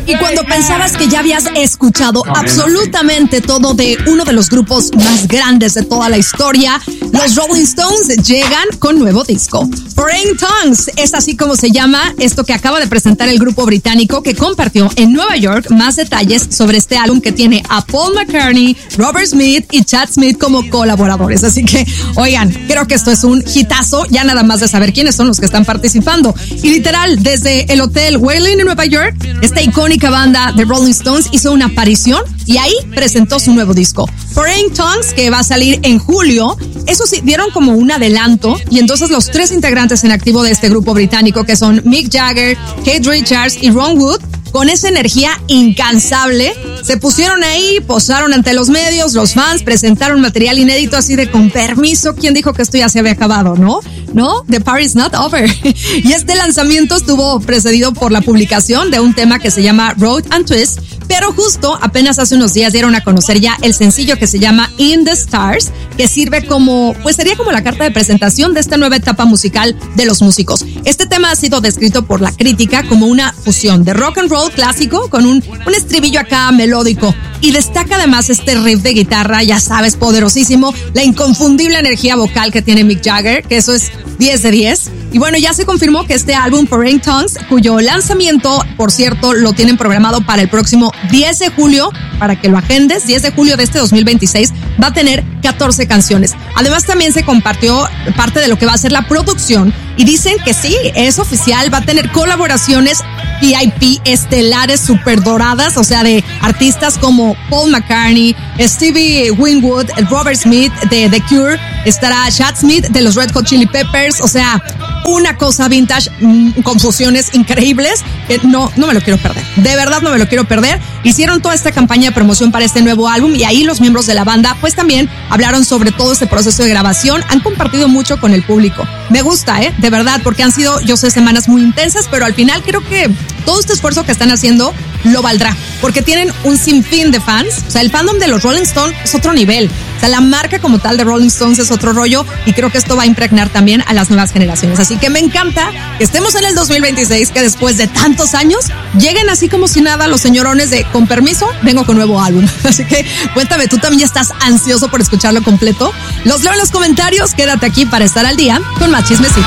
Y cuando pensabas que ya habías escuchado absolutamente todo de uno de los grupos más grandes de toda la historia, los Rolling Stones llegan con nuevo disco. Foreign Tongues es así como se llama esto que acaba de presentar el grupo británico, que compartió en Nueva York más detalles sobre este álbum que tiene a Paul McCartney, Robert Smith y Chad Smith como colaboradores. Así que, oigan, creo que esto es un hitazo, ya nada más de saber quiénes son los que están participando. Y literal, desde el Hotel Wheeling en Nueva York, esta icónica banda de Rolling Stones hizo una aparición y ahí presentó su nuevo disco, Foreign Tongues, que va a salir en julio. Eso sí, dieron como un adelanto, y entonces los tres integrantes en activo de este grupo británico, que son Mick Jagger, Keith Richards y Ron Wood, con esa energía incansable, se pusieron ahí, posaron ante los medios, los fans, presentaron material inédito así de con permiso. ¿Quién dijo que esto ya se había acabado, no? ¿No? The party's not over. Y este lanzamiento estuvo precedido por la publicación de un tema que se llama Road and Twist, pero justo apenas hace unos días dieron a conocer ya el sencillo que se llama In the Stars, que sirve como, pues sería como la carta de presentación de esta nueva etapa musical de los músicos. Este tema ha sido descrito por la crítica como una fusión de rock and roll clásico con un estribillo acá melódico, y destaca además este riff de guitarra, ya sabes, poderosísimo, la inconfundible energía vocal que tiene Mick Jagger, que eso es 10 de 10. Y bueno, ya se confirmó que este álbum Foreign Tongues, cuyo lanzamiento, por cierto, lo tienen programado para el próximo 10 de julio, para que lo agendes, 10 de julio de este 2026, va a tener 14 canciones. Además, también se compartió parte de lo que va a ser la producción, y dicen que sí, es oficial, va a tener colaboraciones VIP estelares super doradas, o sea, de artistas como Paul McCartney, Stevie Winwood, Robert Smith de The Cure, estará Chad Smith de los Red Hot Chili Peppers, o sea, una cosa vintage, con fusiones increíbles, que no me lo quiero perder, de verdad no me lo quiero perder. Hicieron toda esta campaña de promoción para este nuevo álbum, y ahí los miembros de la banda pues también hablaron sobre todo este proceso de grabación, han compartido mucho con el público. Me gusta, de verdad, porque han sido, yo sé, semanas muy intensas, pero al final creo que todo este esfuerzo que están haciendo lo valdrá, porque tienen un sinfín de fans. O sea, el fandom de los Rolling Stones es otro nivel. O sea, la marca como tal de Rolling Stones es otro rollo, y creo que esto va a impregnar también a las nuevas generaciones. Así que me encanta que estemos en el 2026, que después de tantos años lleguen así como si nada los señorones de, con permiso, vengo con nuevo álbum. Así que cuéntame, ¿tú también ya estás ansioso por escucharlo completo? Los leo en los comentarios, quédate aquí para estar al día con más chismecito.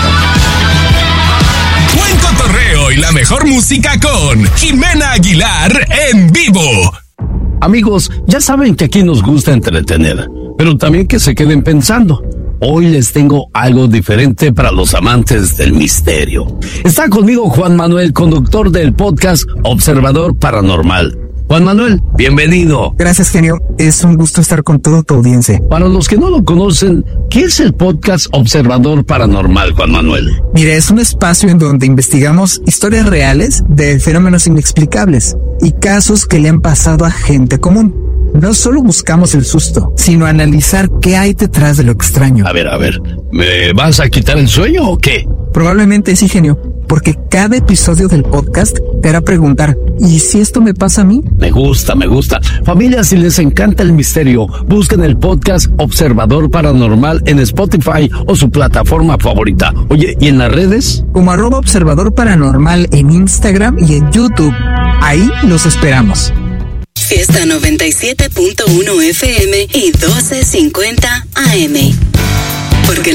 Buen cotorreo y la mejor música con Jimena Aguilar en vivo. Amigos, ya saben que aquí nos gusta entretener, pero también que se queden pensando. Hoy les tengo algo diferente para los amantes del misterio. Está conmigo Juan Manuel, conductor del podcast Observador Paranormal. Juan Manuel, bienvenido. Gracias, genio. Es un gusto estar con toda tu audiencia. Para los que no lo conocen, ¿qué es el podcast Observador Paranormal, Juan Manuel? Mira, es un espacio en donde investigamos historias reales de fenómenos inexplicables y casos que le han pasado a gente común. No solo buscamos el susto, sino analizar qué hay detrás de lo extraño. A ver, ¿me vas a quitar el sueño o qué? Probablemente sí, genio, porque cada episodio del podcast te hará preguntar, ¿y si esto me pasa a mí? Me gusta. Familia, si les encanta el misterio, busquen el podcast Observador Paranormal en Spotify o su plataforma favorita. Oye, ¿y en las redes? Como @Observador Paranormal en Instagram y en YouTube. Ahí los esperamos. Fiesta 97.1 FM y 1250 AM. Porque